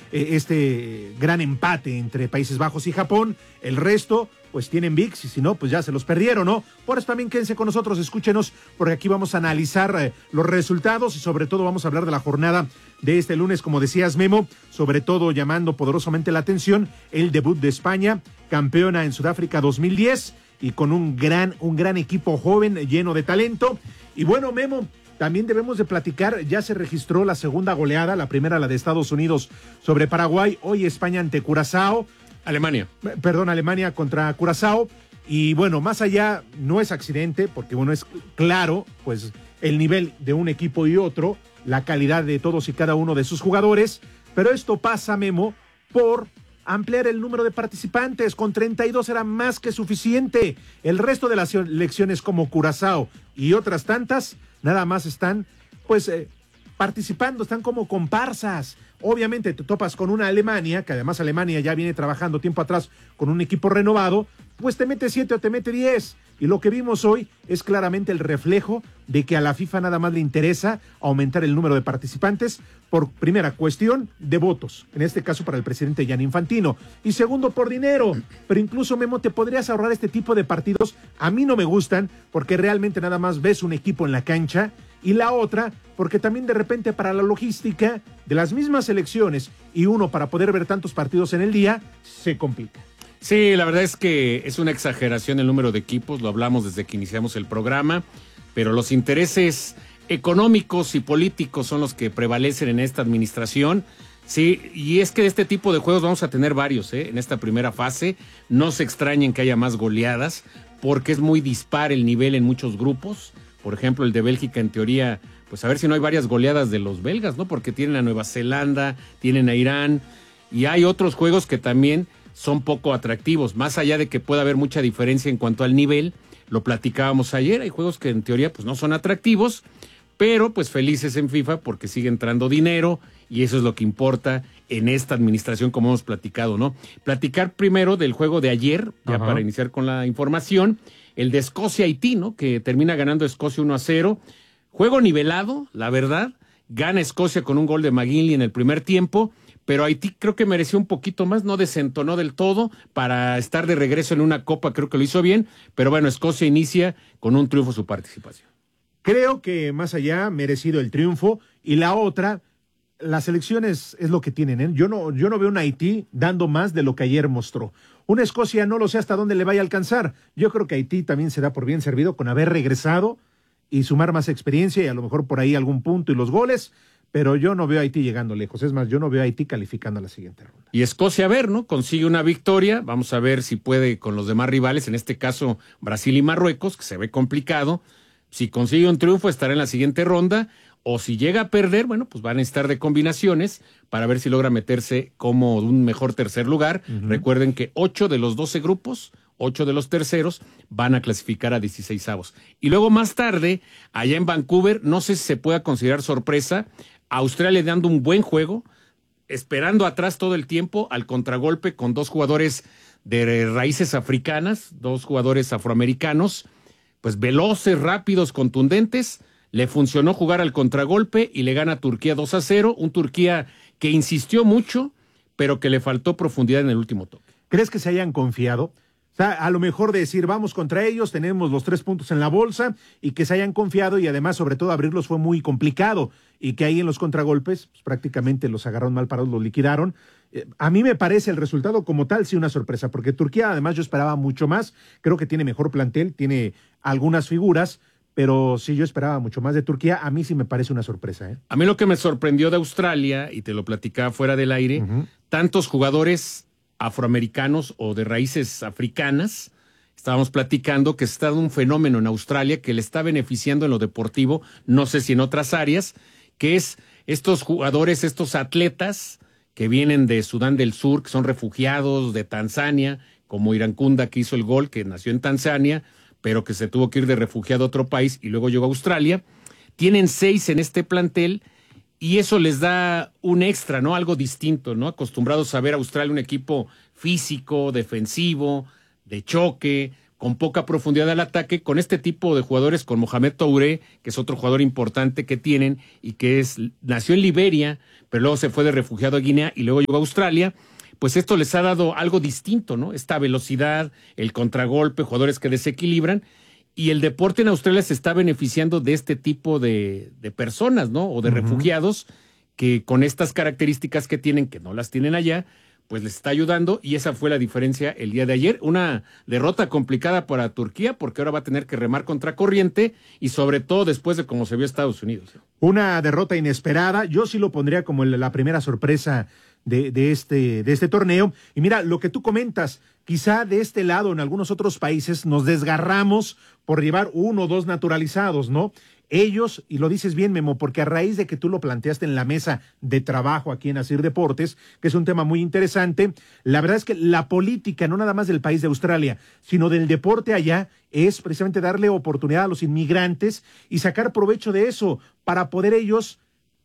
este gran empate entre Países Bajos y Japón. El resto pues tienen ViX y si no, pues ya se los perdieron, ¿no? Por eso también quédense con nosotros, escúchenos, porque aquí vamos a analizar los resultados y sobre todo vamos a hablar de la jornada de este lunes, como decías, Memo, sobre todo llamando poderosamente la atención el debut de España, campeona en Sudáfrica 2010 y con un gran equipo joven lleno de talento. Y bueno, Memo, también debemos de platicar, ya se registró la segunda goleada, la primera la de Estados Unidos sobre Paraguay, hoy España ante Curazao. Alemania contra Curazao. Y bueno, más allá, no es accidente, porque bueno, es claro, pues el nivel de un equipo y otro, la calidad de todos y cada uno de sus jugadores, pero esto pasa, Memo, por ampliar el número de participantes. Con 32 era más que suficiente. El resto de las selecciones como Curazao y otras tantas, nada más están, pues, participando, están como comparsas. Obviamente te topas con una Alemania, que además Alemania ya viene trabajando tiempo atrás con un equipo renovado, pues te mete 7 o te mete 10. Y lo que vimos hoy es claramente el reflejo de que a la FIFA nada más le interesa aumentar el número de participantes por primera cuestión de votos, en este caso para el presidente Gianni Infantino, y segundo por dinero. Pero incluso, Memo, te podrías ahorrar este tipo de partidos. A mí no me gustan porque realmente nada más ves un equipo en la cancha, y la otra porque también de repente para la logística de las mismas selecciones y uno para poder ver tantos partidos en el día se complica. Sí, la verdad es que es una exageración el número de equipos, lo hablamos desde que iniciamos el programa, pero los intereses económicos y políticos son los que prevalecen en esta administración. Sí, y es que de este tipo de juegos vamos a tener varios, en esta primera fase. No se extrañen que haya más goleadas, porque es muy dispar el nivel en muchos grupos. Por ejemplo, el de Bélgica, en teoría, pues a ver si no hay varias goleadas de los belgas, ¿no? Porque tienen a Nueva Zelanda, tienen a Irán, y hay otros juegos que también son poco atractivos, más allá de que pueda haber mucha diferencia en cuanto al nivel. Lo platicábamos ayer, hay juegos que en teoría pues no son atractivos, pero pues felices en FIFA porque sigue entrando dinero y eso es lo que importa en esta administración, como hemos platicado, ¿no? Platicar primero del juego de ayer, ya para iniciar con la información, el de Escocia-Haití, ¿no? Que termina ganando Escocia 1-0. Juego nivelado, la verdad. Gana Escocia con un gol de McGinley en el primer tiempo, pero Haití creo que mereció un poquito más, no desentonó del todo para estar de regreso en una copa, creo que lo hizo bien, pero bueno, Escocia inicia con un triunfo su participación. Creo que más allá merecido el triunfo, y la otra, las elecciones es lo que tienen, ¿eh? Yo no veo un Haití dando más de lo que ayer mostró. Una Escocia no lo sé hasta dónde le vaya a alcanzar. Yo creo que Haití también se da por bien servido con haber regresado y sumar más experiencia y a lo mejor por ahí algún punto y los goles, pero yo no veo a Haití llegando lejos. Es más, yo no veo a Haití calificando a la siguiente ronda. Y Escocia, a ver, ¿no? Consigue una victoria, vamos a ver si puede con los demás rivales, en este caso Brasil y Marruecos, que se ve complicado. Si consigue un triunfo estará en la siguiente ronda, o si llega a perder, bueno, pues van a estar de combinaciones para ver si logra meterse como un mejor tercer lugar. Recuerden que 8 de los 12 grupos, 8 de los terceros, van a clasificar a 16avos. Y luego más tarde, allá en Vancouver, no sé si se pueda considerar sorpresa, Australia dando un buen juego, esperando atrás todo el tiempo al contragolpe con 2 jugadores de raíces africanas, 2 jugadores afroamericanos, pues veloces, rápidos, contundentes. Le funcionó jugar al contragolpe y le gana a Turquía 2-0, un Turquía que insistió mucho, pero que le faltó profundidad en el último toque. ¿Crees que se hayan confiado? O sea, a lo mejor de decir, vamos contra ellos, tenemos los 3 puntos en la bolsa, y que se hayan confiado, y además, sobre todo, abrirlos fue muy complicado, y que ahí en los contragolpes, pues, prácticamente los agarraron mal parados, los liquidaron. A mí me parece el resultado como tal, sí, una sorpresa, porque Turquía, además, yo esperaba mucho más. Creo que tiene mejor plantel, tiene algunas figuras, pero sí, yo esperaba mucho más de Turquía. A mí sí me parece una sorpresa, ¿eh? A mí lo que me sorprendió de Australia, y te lo platicaba fuera del aire, tantos jugadores afroamericanos o de raíces africanas. Estábamos platicando que se está dando un fenómeno en Australia que le está beneficiando en lo deportivo, no sé si en otras áreas, que es estos jugadores, estos atletas que vienen de Sudán del Sur, que son refugiados de Tanzania, como Irankunda, que hizo el gol, que nació en Tanzania, pero que se tuvo que ir de refugiado a otro país y luego llegó a Australia. Tienen 6 en este plantel y eso les da un extra, ¿no? Algo distinto, ¿no? Acostumbrados a ver a Australia un equipo físico, defensivo, de choque, con poca profundidad al ataque, con este tipo de jugadores, con Mohamed Touré, que es otro jugador importante que tienen y que nació en Liberia, pero luego se fue de refugiado a Guinea y luego llegó a Australia. Pues esto les ha dado algo distinto, ¿no? Esta velocidad, el contragolpe, jugadores que desequilibran, y el deporte en Australia se está beneficiando de este tipo de personas, ¿no? O de refugiados que con estas características que tienen, que no las tienen allá, pues les está ayudando, y esa fue la diferencia el día de ayer. Una derrota complicada para Turquía, porque ahora va a tener que remar contracorriente, y sobre todo después de cómo se vio Estados Unidos. Una derrota inesperada, yo sí lo pondría como la primera sorpresa de este torneo. Y mira, lo que tú comentas, quizá de este lado, en algunos otros países, nos desgarramos por llevar 1 o 2 naturalizados, ¿no? Ellos, y lo dices bien, Memo, porque a raíz de que tú lo planteaste en la mesa de trabajo aquí en Asir Deportes, que es un tema muy interesante, la verdad es que la política, no nada más del país de Australia, sino del deporte allá, es precisamente darle oportunidad a los inmigrantes y sacar provecho de eso para poder ellos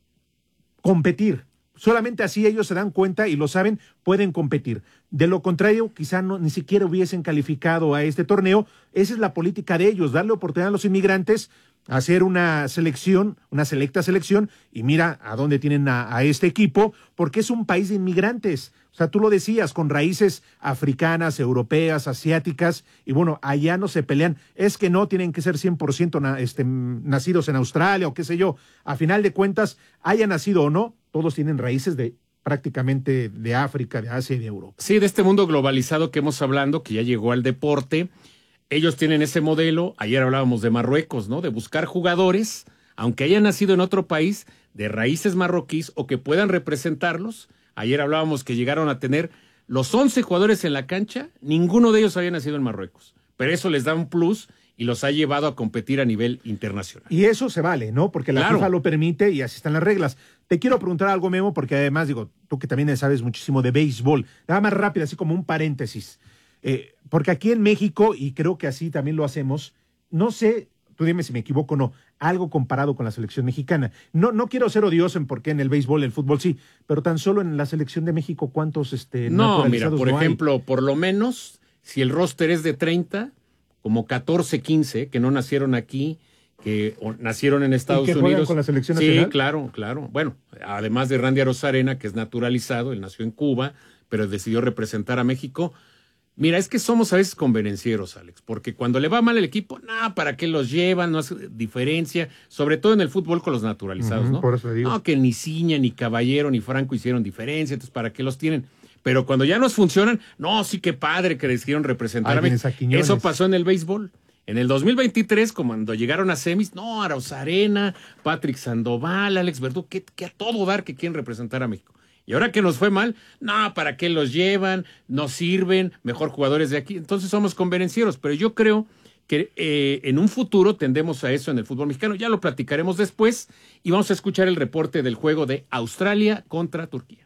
competir. Solamente así ellos se dan cuenta y lo saben, pueden competir. De lo contrario, quizá ni siquiera hubiesen calificado a este torneo. Esa es la política de ellos, darle oportunidad a los inmigrantes, hacer una selección, una selecta selección, y mira a dónde tienen a este equipo, porque es un país de inmigrantes. O sea, tú lo decías, con raíces africanas, europeas, asiáticas, y bueno, allá no se pelean. Es que no tienen que ser 100% nacidos en Australia o qué sé yo. A final de cuentas, haya nacido o no, todos tienen raíces de prácticamente de África, de Asia y de Europa. Sí, de este mundo globalizado que hemos hablado, que ya llegó al deporte. Ellos tienen ese modelo. Ayer hablábamos de Marruecos, ¿no? De buscar jugadores, aunque hayan nacido en otro país, de raíces marroquíes o que puedan representarlos. Ayer hablábamos que llegaron a tener los 11 jugadores en la cancha, ninguno de ellos había nacido en Marruecos. Pero eso les da un plus y los ha llevado a competir a nivel internacional. Y eso se vale, ¿no? Porque la FIFA lo permite y así están las reglas. Te quiero preguntar algo, Memo, porque además, digo, tú que también sabes muchísimo de béisbol, nada más rápido, así como un paréntesis. Porque aquí en México, y creo que así también lo hacemos, no sé, tú dime si me equivoco o no, algo comparado con la selección mexicana. No quiero ser odioso en por qué en el béisbol, el fútbol sí, pero tan solo en la selección de México, ¿cuántos no, mira, por no ejemplo, hay? Por lo menos, si el roster es de 30, como 14, 15 que no nacieron aquí, que nacieron en Estados ¿Y que Unidos. Con la selección nacional? Sí, claro. Bueno, además de Randy Arozarena, que es naturalizado, él nació en Cuba, pero decidió representar a México. Mira, es que somos a veces convenencieros, Alex, porque cuando le va mal el equipo, ¿para qué los llevan? No hace diferencia, sobre todo en el fútbol con los naturalizados, ¿no? Por eso digo. No, que ni Ciña, ni Caballero, ni Franco hicieron diferencia, entonces ¿para qué los tienen? Pero cuando ya nos funcionan, no, sí que padre que decidieron representar a México. Eso pasó en el béisbol. En el 2023, cuando llegaron a semis, no, Arozarena, Patrick Sandoval, Alex Verdú, que a todo dar que quieren representar a México. Y ahora que nos fue mal, no, ¿para qué los llevan? No sirven, mejor jugadores de aquí. Entonces somos convenencieros, pero yo creo que en un futuro tendemos a eso en el fútbol mexicano. Ya lo platicaremos después y vamos a escuchar el reporte del juego de Australia contra Turquía.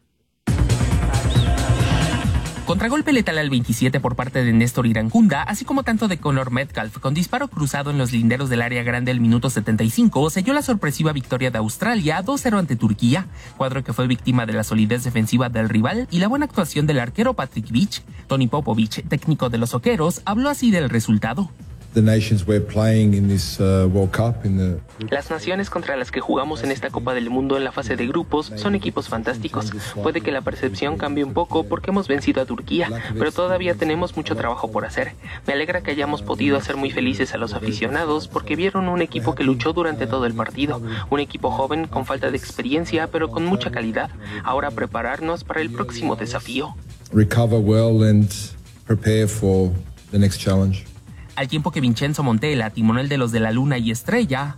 Contragolpe letal al 27 por parte de Néstor Irankunda, así como tanto de Connor Metcalf, con disparo cruzado en los linderos del área grande al minuto 75, selló la sorpresiva victoria de Australia 2-0 ante Turquía, cuadro que fue víctima de la solidez defensiva del rival y la buena actuación del arquero Patrick Vich. Tony Popovich, técnico de los Soqueros, habló así del resultado. Las naciones contra las que jugamos en esta Copa del Mundo en la fase de grupos son equipos fantásticos. Puede que la percepción cambie un poco porque hemos vencido a Turquía, pero todavía tenemos mucho trabajo por hacer. Me alegra que hayamos podido hacer muy felices a los aficionados porque vieron un equipo que luchó durante todo el partido. Un equipo joven con falta de experiencia, pero con mucha calidad. Ahora prepararnos para el próximo desafío. Recover well and prepare for the next challenge. Al tiempo que Vincenzo Montella, timonel de los de la Luna y Estrella,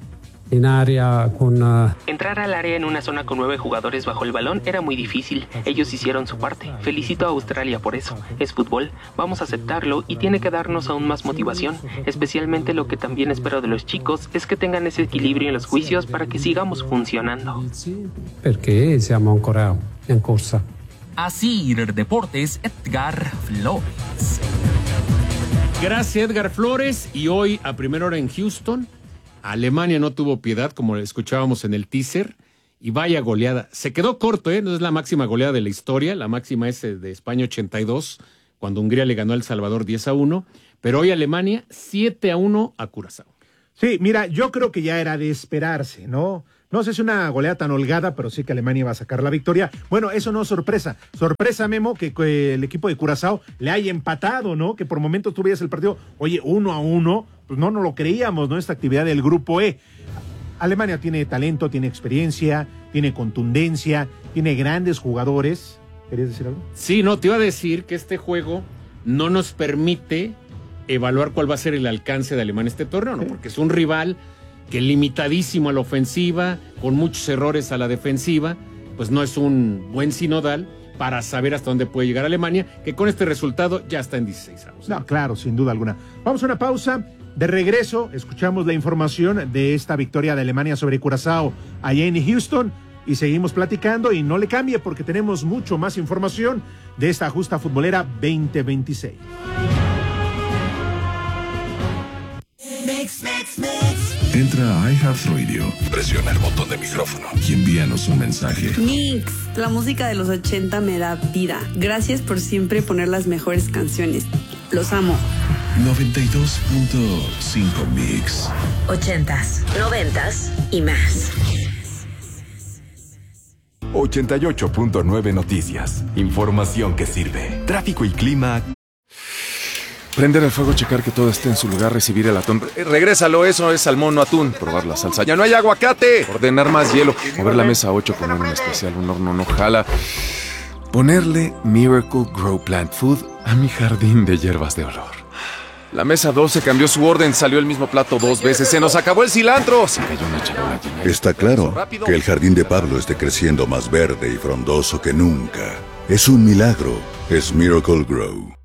entrar al área en una zona con 9 jugadores bajo el balón era muy difícil. Ellos hicieron su parte. Felicito a Australia por eso. Es fútbol, vamos a aceptarlo y tiene que darnos aún más motivación. Especialmente lo que también espero de los chicos es que tengan ese equilibrio en los juicios para que sigamos funcionando. Perché siamo ancora in corsa. Asir Deportes, Edgar Flores. Gracias, Edgar Flores. Y hoy, a primera hora en Houston, Alemania no tuvo piedad, como escuchábamos en el teaser, y vaya goleada. Se quedó corto, no es la máxima goleada de la historia, la máxima es de España 82, cuando Hungría le ganó a El Salvador 10-1, pero hoy Alemania 7-1 a Curazao. Sí, mira, yo creo que ya era de esperarse, ¿no? No sé si una goleada tan holgada, pero sí que Alemania va a sacar la victoria. Bueno, eso no es sorpresa. Sorpresa, Memo, que el equipo de Curazao le haya empatado, ¿no? Que por momentos tú veías el partido, oye, 1-1, pues no lo creíamos, ¿no? Esta actividad del Grupo E. Alemania tiene talento, tiene experiencia, tiene contundencia, tiene grandes jugadores. ¿Querías decir algo? Sí, no, te iba a decir que este juego no nos permite evaluar cuál va a ser el alcance de Alemania en este torneo, ¿no? Porque es un rival que limitadísimo a la ofensiva, con muchos errores a la defensiva, pues no es un buen sinodal para saber hasta dónde puede llegar Alemania, que con este resultado ya está en 16 avos. No, claro, sin duda alguna. Vamos a una pausa. De regreso, escuchamos la información de esta victoria de Alemania sobre Curazao allá en Houston y seguimos platicando y no le cambie porque tenemos mucho más información de esta justa futbolera 2026. Entra a iHeartRadio, presiona el botón de micrófono y envíanos un mensaje. Mix, la música de los 80 me da vida. Gracias por siempre poner las mejores canciones. Los amo. 92.5 Mix. 80s, 90s y más. 88.9 Noticias. Información que sirve. Tráfico y clima. Prender el fuego, checar que todo esté en su lugar, recibir el atún. Regrésalo, eso es salmón, no atún. Probar la salsa. ¡Ya no hay aguacate! Ordenar más hielo. Mover la mesa 8, poner un especial, un horno no jala. Ponerle Miracle Grow Plant Food a mi jardín de hierbas de olor. La mesa 12 cambió su orden, salió el mismo plato 2 veces. ¡Se nos acabó el cilantro! Se cayó una charola llena. Está claro que el jardín de Pablo esté creciendo más verde y frondoso que nunca. Es un milagro. Es Miracle Grow.